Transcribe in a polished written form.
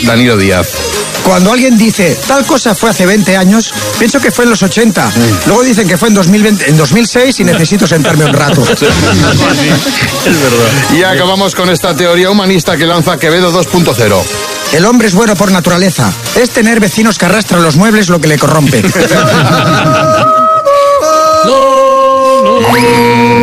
Danilo Díaz. Cuando alguien dice, tal cosa fue hace 20 años, pienso que fue en los 80. Luego dicen que fue en 2006 y necesito sentarme un rato. Sí, es verdad. Y acabamos con esta teoría humanista que lanza Quevedo 2.0. El hombre es bueno por naturaleza. Es tener vecinos que arrastran los muebles lo que le corrompe.